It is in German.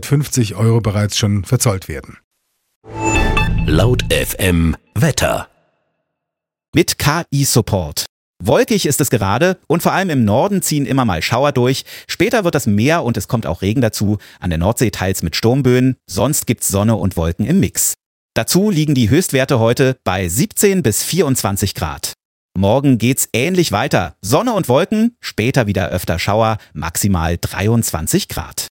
150 € bereits schon verzollt werden. Laut FM Wetter. Mit KI-Support. Wolkig ist es gerade und vor allem im Norden ziehen immer mal Schauer durch. Später wird das Meer und es kommt auch Regen dazu. An der Nordsee teils mit Sturmböen. Sonst gibt's Sonne und Wolken im Mix. Dazu liegen die Höchstwerte heute bei 17 bis 24 Grad. Morgen geht's ähnlich weiter. Sonne und Wolken, später wieder öfter Schauer, maximal 23 Grad.